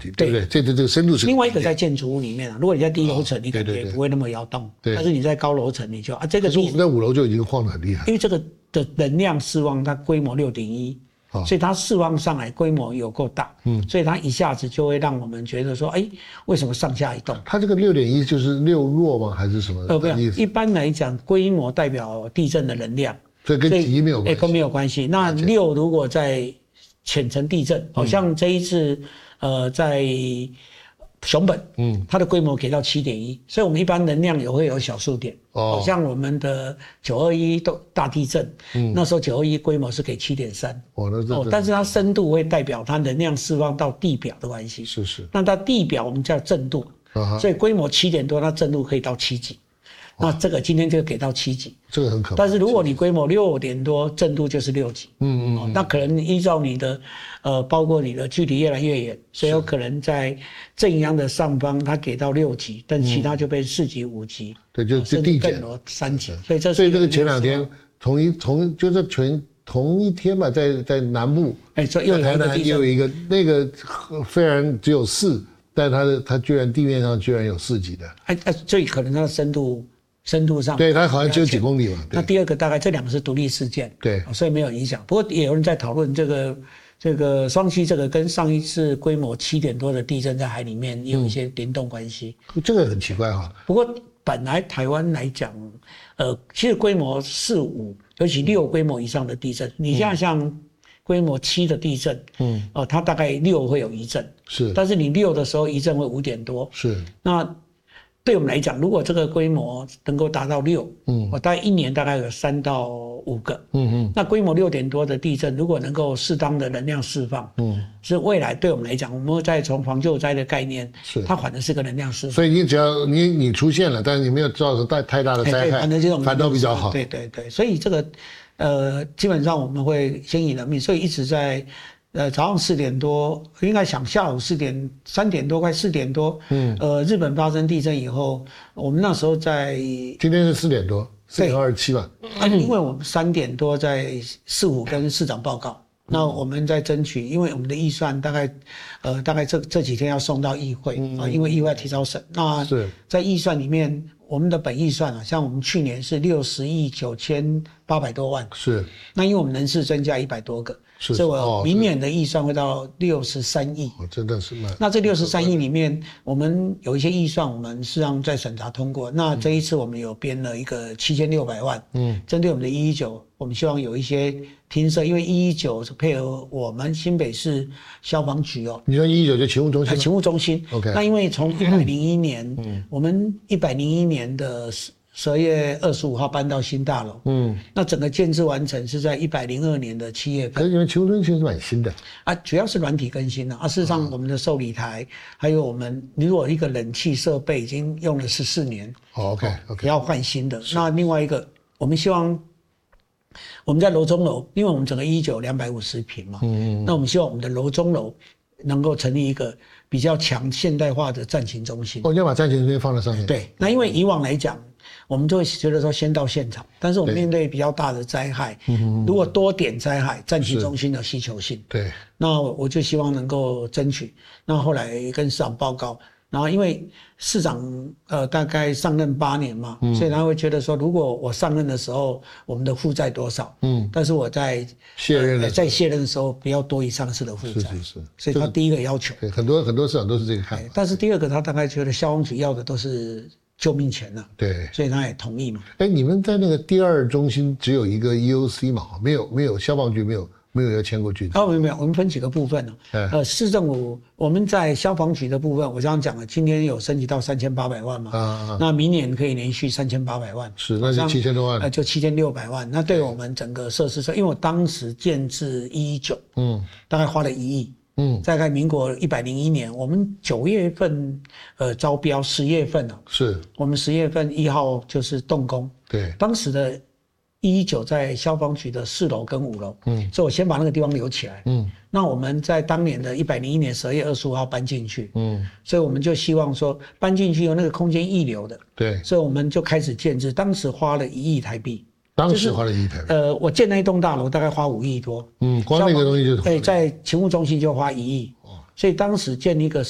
题，对不对？这个深度是。 另外一个在建筑物里面啊，如果你在低楼层，你感觉不会那么摇动，但是你在高楼层，你就这个。 可是我们在5楼就已经晃得很厉害， 因为这个的能量释放它规模6.1。所以它释放上来规模有够大，所以它一下子就会让我们觉得说，为什么上下移动？ 它这个6.1就是6弱吗？还是什么？ 不要，一般来讲，规模代表地震的能量， 所以跟级没有关系， 跟没有关系。那6如果在浅层地震，好像这一次，在熊本，它的规模给到7.1，所以我们一般能量也会有小数点。像我们的921大地震，那时候921规模是给7.3，但是它深度会代表它能量释放到地表的关系。 是。 那它地表我们叫震度，所以规模7点多，它震度可以到7级。那这个今天就给到7级， 这个很可怕。 但是如果你规模6点多，震度就是6级。那可能依照你的包括你的距离越来越远，所以有可能在震央的上方它给到6级，但其他就变4级、5级。 对，就递减 3级。 所以这个前2天就是同一天嘛，在南部，在台南也有一个那个虽然只有4，但它居然地面上居然有4级的。 所以可能它的深度上， 对，它好像只有几公里嘛。 那第二个大概这2个是独立事件， 对， 所以没有影响。不过也有人在讨论这个双溪这个跟上一次规模7点多的地震在海里面也有一些联动关系。 这个很奇怪哈。 不过本来台湾来讲，其实规模4、5，尤其6规模以上的地震，你像规模7的地震，它大概6会有1震， 是，但是你6的时候1震会5点多， 是， 那。对我们来讲，如果这个规模能够达到6，我大概1年大概有3到5个，那规模6点多的地震，如果能够适当的能量释放，是未来对我们来讲，我们会再从防救灾的概念，它反而是个能量释放。 所以你只要你出现了，但是你没有造成太大的灾害，反倒比较好。 对，所以这个基本上我们会先以人命，所以一直在。早上4点多，应该想下午3点多，快4点多。日本发生地震以后，我们那时候在。 今天是4点多，4:27吧。 因为我们3点多在市府跟市长报告，那我们在争取，因为我们的预算大概这几天要送到议会啊，因为议会提早审。那在预算里面，我们的本预算啊，像我们去年是60亿9800多万， 是。 那因为我们人事增加100多个。所以我明年的预算会到63亿， 真的是蛮。 那这63亿里面，我们有一些预算，我们实际上在审查通过。那这一次我们有编了一个7600万，针对我们的119，我们希望有一些听摄，因为119是配合我们新北市消防局哦。 你说119就勤务中心？ 勤务中心。 OK。 那因为从101年，我们101年的12月25号搬到新大楼，那整个建制完成是在102年的7月份。 可是因为勤务中心是蛮新的啊，主要是软体更新了啊。事实上，我们的受理台还有我们如果一个冷气设备已经用了14年 ，OK， 要换新的。那另外一个，我们希望我们在楼中楼，因为我们整个119 250坪嘛，那我们希望我们的楼中楼能够成立一个比较强现代化的战情中心。 你要把战情中心放在上面。 对，那因为以往来讲。我们就会觉得说先到现场，但是我们面对比较大的灾害，如果多点灾害，战情中心的需求性， 对， 那我就希望能够争取。那后来跟市长报告，然后因为市长大概上任8年嘛，所以他会觉得说，如果我上任的时候我们的负债多少，但是我在卸任的时候不要多于上次的负债， 是， 所以他第一个要求， 对，很多市长都是这个看法。 但是第二个他大概觉得消防局要的都是。救命钱了， 对， 所以他也同意嘛。 你们在那个第2中心只有一个 EOC 嘛，没有消防局没有要迁过去。 没有，我们分几个部分呢？市政府我们在消防局的部分，我刚刚讲了，今天有升级到3800万嘛，那明年可以连续3800万， 是，那就7000多万， 就7600万。那对我们整个设施因为我当时建制119，大概花了1亿。大概民国101年，我们9月份招标，10月份是我们10月份1号就是动工。 对， 当时的119在消防局的4楼跟5楼，所以我先把那个地方留起来。那我们在当年的101年12月25号搬进去。所以我们就希望说搬进去有那个空间溢流的。 对， 所以我们就开始建制，当时花了1亿台币。 当时花了1亿台币。 我建那一栋大楼大概花5亿多。 光那个东西就在勤务中心就花1亿。所以当时建一个